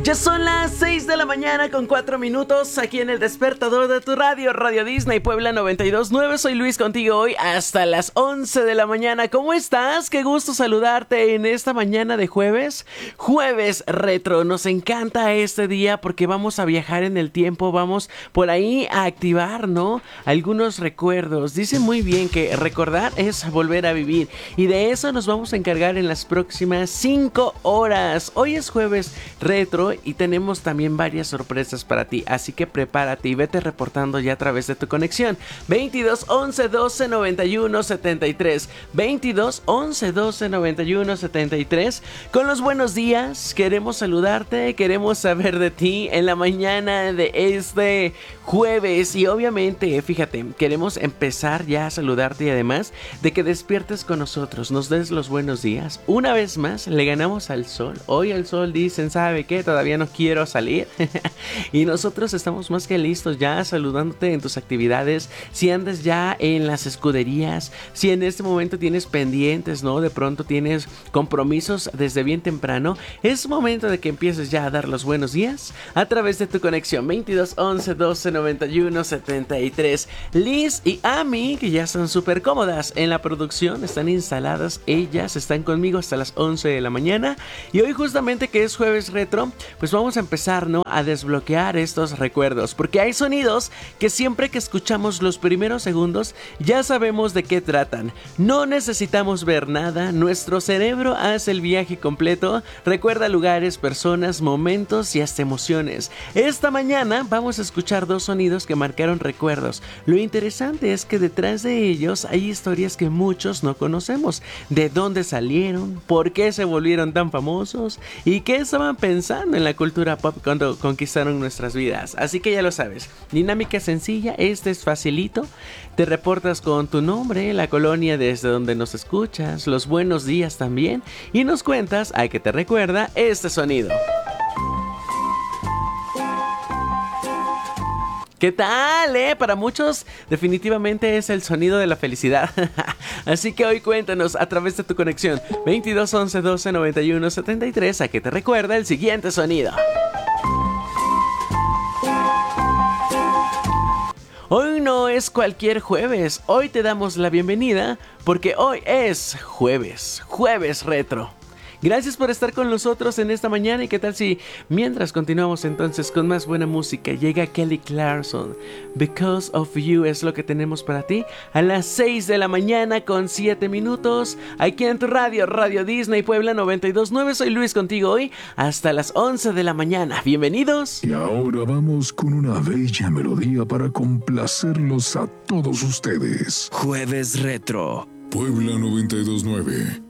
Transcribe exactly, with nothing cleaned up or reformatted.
Ya son las seis de la mañana con cuatro minutos aquí en el despertador de tu radio, Radio Disney Puebla noventa y dos punto nueve. Soy Luis contigo hoy hasta las once de la mañana. ¿Cómo estás? Qué gusto saludarte en esta mañana de jueves. Jueves retro. Nos encanta este día porque vamos a viajar en el tiempo. Vamos por ahí a activar, ¿no? Algunos recuerdos. Dice muy bien que recordar es volver a vivir. Y de eso nos vamos a encargar en las próximas cinco horas. Hoy es jueves retro y tenemos también varias sorpresas para ti, así que prepárate y vete reportando ya a través de tu conexión veintidós once doce noventa y uno setenta y tres, veintidós once doce noventa y uno setenta y tres. Con los buenos días, queremos saludarte, queremos saber de ti en la mañana de este jueves y obviamente, fíjate, queremos empezar ya a saludarte y además de que despiertes con nosotros, nos des los buenos días. Una vez más, le ganamos al sol. Hoy el sol dicen, ¿sabe qué? Todavía no quiero salir. Y nosotros estamos más que listos ya saludándote en tus actividades. Si andas ya en las escuderías, si en este momento tienes pendientes, ¿no? De pronto tienes compromisos desde bien temprano, es momento de que empieces ya a dar los buenos días a través de tu conexión veintidós once doce noventa y uno setenta y tres. Liz y Ami, que ya están súper cómodas en la producción, están instaladas, ellas están conmigo hasta las once de la mañana. Y hoy justamente que es jueves retro, pues vamos a empezar, ¿no? A desbloquear estos recuerdos, porque hay sonidos que siempre que escuchamos los primeros segundos ya sabemos de qué tratan. No necesitamos ver nada, nuestro cerebro hace el viaje completo, recuerda lugares, personas, momentos y hasta emociones. Esta mañana vamos a escuchar dos sonidos que marcaron recuerdos. Lo interesante es que detrás de ellos hay historias que muchos no conocemos. ¿De dónde salieron? ¿Por qué se volvieron tan famosos? ¿Y qué estaban pensando en la cultura pop cuando conquistaron nuestras vidas? Así que ya lo sabes, dinámica sencilla, este es facilito. Te reportas con tu nombre, la colonia desde donde nos escuchas, los buenos días también, y nos cuentas a qué te recuerda este sonido. ¿Qué tal, eh? Para muchos definitivamente es el sonido de la felicidad. Así que hoy cuéntanos a través de tu conexión veintidós once doce noventa y uno setenta y tres a qué te recuerda el siguiente sonido. Hoy no es cualquier jueves, hoy te damos la bienvenida porque hoy es jueves, jueves retro. Gracias por estar con nosotros en esta mañana y qué tal si mientras continuamos entonces con más buena música llega Kelly Clarkson. Because of You es lo que tenemos para ti a las seis de la mañana con siete minutos aquí en tu radio, Radio Disney Puebla noventa y dos punto nueve. Soy Luis contigo hoy hasta las once de la mañana. Bienvenidos. Y ahora vamos con una bella melodía para complacerlos a todos ustedes. Jueves Retro Puebla noventa y dos punto nueve.